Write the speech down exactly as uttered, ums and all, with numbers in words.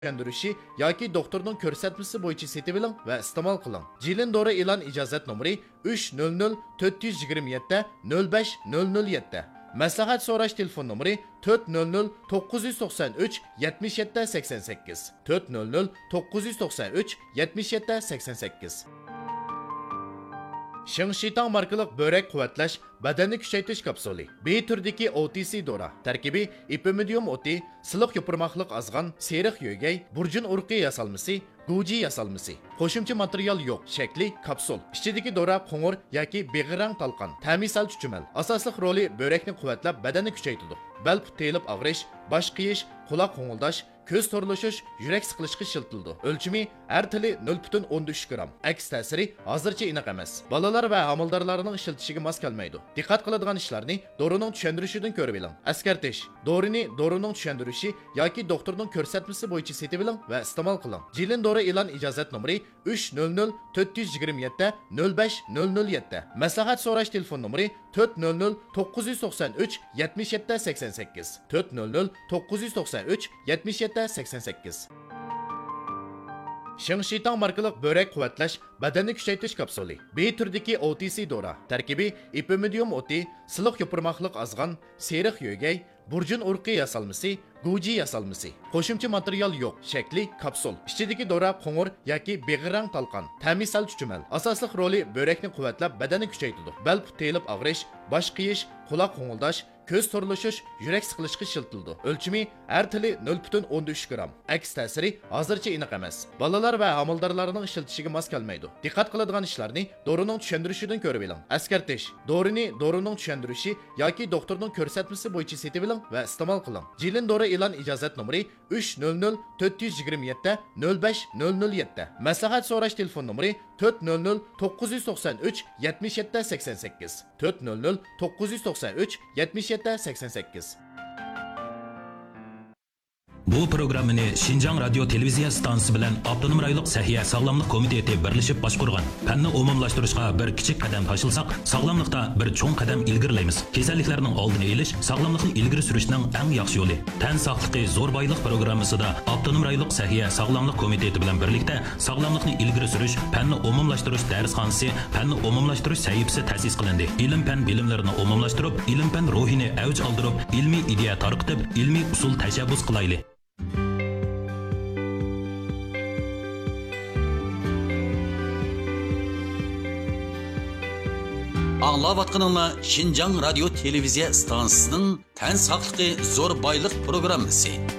Gündürüşü yoki doktorning ko'rsatmasi bo'yicha setib oling va iste'mol qiling. Jilin dori e'lon ijozat nomeri uch nol nol to'rt yuz yigirma yetti nol besh nol nol yetti. Maslahat so'rash telefon nomeri to'rt nol nol to'qqiz yuz to'qson uch yetmish yetti sakson sakkiz. to'rt nol nol to'qqiz yuz to'qson uch yetmish yetti sakson sakkiz. Shingshitang markalik börek quvvatlash badanni kuchaytirish kapsuli. B turdagi O T C dora. Tarkibi ipimidium o'ti, siliq yopirmoqliq azg'an, seriq yo'gay, burjun urqi yasalmasi, guji yasalmasi. Qo'shimcha material yo'q, shakli kapsul. Ichidagi dora qo'ng'ir yoki beg'irang talqon. Ta'misal chuchumal. Asosli roli börekni quvvatlab badanni kuchaytiradi. Bel telib og'rish, bosh qiyish, quloq qo'ng'ildash, ko'z torlashish, yurak siqilishga shiltildi. O'lchimi har tili nol butun o'n uch gram. Aks ta'siri hozircha aniq emas. Bolalar va amaldorlarning ishlatishiga mos kelmaydi. Diqqat qiladigan ishlarni dorining tushuntirishidan ko'rib oling. Askartish. Dorini dorining tushuntirishi yoki doktorning ko'rsatmasi bo'yicha setib oling va iste'mol qiling. Jilin dori e'lon ijozat nomeri uch nol nol to'rt yuz yigirma yetti nol besh nol nol yetti. Maslahat so'rash telefon nomeri to'rt nol nol to'qqiz yuz to'qson uch yetmish yetti sakson sakkiz. to'rt nol nol to'qqiz yuz to'qson uch yetmish yetti sakson sakkiz. Shingshitang markalik börek quvvatlash badanni kuchaytirish kapsuli. B turdagi O T C dora. Tarkibi ipimidium o'ti, siliq yopirmoqliq azg'an, seriq yo'gay, burjun urqi yasalmasi, guji yasalmasi. Qo'shimcha material yo'q, shakli kapsul. Ichidagi dora qo'ng'ir yoki beg'irang talqon. Ta'misal chuchumal. Asosli roli börekni quvvatlab badanni kuchaytiradi. Bel telib og'rish, bosh qiyish, quloq qo'ng'ildash, ko'z torlashish, yurak siqilishga shiltildi. O'lchimi har tili nol butun o'n uch gram. Aks ta'siri hozircha aniq emas. Bolalar va amaldorlarning ishlatishiga mos kelmaydi. Diqqat qiladigan ishlarni dorining tushuntirishidan ko'rib oling. Askartish. Dorini dorining tushuntirishi yoki doktorning ko'rsatmasi bo'yicha setib oling va iste'mol qiling. Jilin dori e'lon ijozat nomeri uch nol nol to'rt yuz yigirma yetti nol besh nol nol yetti. Maslahat so'rash telefon nomeri to'rt nol nol to'qqiz yuz to'qson uch yetmish yetti sakson sakkiz. to'rt nol nol to'qqiz yuz to'qson uch yetmish yetti sakson sakkiz. Bu programmani Şinjan Radio televiziya stansiyasi bilan Avtonom rayonluq Sahiya sog'lomlik komiteti birlashib boshqargan. Fanni umumlashtirishga bir kichik qadam tashlasak, sog'lomlikda bir cho'ng qadam ilgirlaymiz. Kasalliklarning oldini olish sog'lomlikni ilgari surishning eng yaxshi yo'li. Tan sog'ligi zo'r boylik programmasida Avtonom rayonluq Sahiya sog'lomlik komiteti bilan birlikda sog'lomlikni ilgari surish, fanni umumlashtirish darsxonasi, fanni umumlashtirish sahifasi ta'sis qilindi. Ilm fan bilimlarini umumlashtirib, ilm fan ruhini avj oldirib, ilmiy ideya tarqitib, ilmiy usul tashabbus qilayli. Anlavatqanınla Şinjan Radio televiziya stansiyasining Tan saqligi zo'r boylik programmasi.